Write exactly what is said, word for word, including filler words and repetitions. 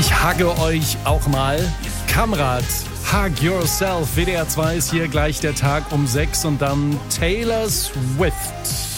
Ich hugge euch auch mal. Kamrat, Hug Yourself. W D R zwei ist hier gleich der Tag um sechs und dann Taylor Swift.